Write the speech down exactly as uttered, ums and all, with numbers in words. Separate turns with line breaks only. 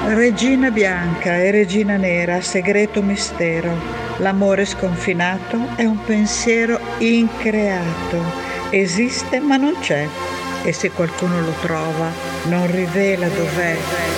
Regina bianca e regina nera, segreto mistero. L'amore sconfinato è un pensiero increato. Esiste ma non c'è. E se qualcuno lo trova, non rivela dov'è.